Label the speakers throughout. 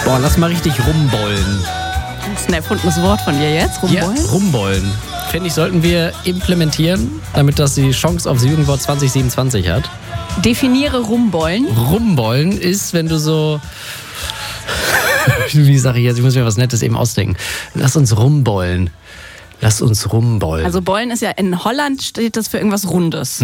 Speaker 1: Boah, lass mal richtig rumbollen.
Speaker 2: Das ist ein erfundenes Wort von dir jetzt, rumbollen?
Speaker 1: Ja, rumbollen. Finde ich, sollten wir implementieren, damit das die Chance aufs Jugendwort 2027 hat.
Speaker 2: Definiere rumbollen.
Speaker 1: Rumbollen ist, wenn du so... Wie sage ich jetzt? Ich muss mir was Nettes eben ausdenken. Lass uns rumbollen. Lass uns rumbollen.
Speaker 2: Also bollen ist ja, in Holland steht das für irgendwas Rundes.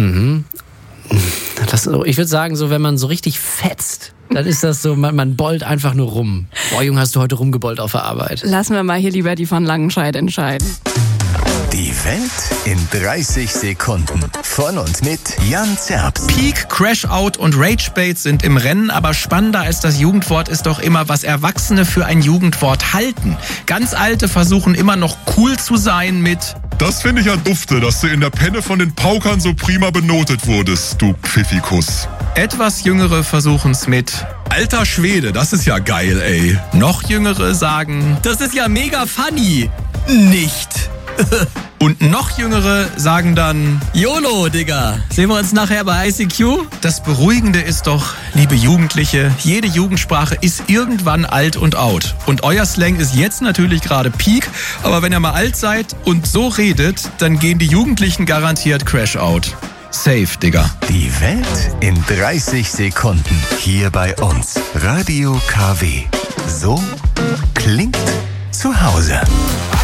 Speaker 1: Ich würde sagen, so wenn man so richtig fetzt, dann ist das so, man bollt einfach nur rum. Boah, Junge, hast du heute rumgebollt auf der Arbeit?
Speaker 2: Lassen wir mal hier lieber die von Langenscheidt entscheiden.
Speaker 3: Die Welt in 30 Sekunden. Von und mit Jan Zerbst.
Speaker 4: Peak, Crash-Out und Rage-Bait sind im Rennen, aber spannender als das Jugendwort ist doch immer, was Erwachsene für ein Jugendwort halten. Ganz Alte versuchen immer noch cool zu sein mit:
Speaker 5: Das finde ich ja dufte, dass du in der Penne von den Paukern so prima benotet wurdest, du Pfiffikus.
Speaker 4: Etwas Jüngere versuchen's mit:
Speaker 5: Alter Schwede, das ist ja geil, ey.
Speaker 4: Noch Jüngere sagen:
Speaker 1: Das ist ja mega funny.
Speaker 4: Nicht. Und noch Jüngere sagen dann:
Speaker 1: YOLO, Digga. Sehen wir uns nachher bei ICQ?
Speaker 4: Das Beruhigende ist doch, liebe Jugendliche, jede Jugendsprache ist irgendwann alt und out. Und euer Slang ist jetzt natürlich gerade Peak, aber wenn ihr mal alt seid und so redet, dann gehen die Jugendlichen garantiert Crash out. Safe, Digga.
Speaker 3: Die Welt in 30 Sekunden. Hier bei uns. Radio KW. So klingt zu Hause.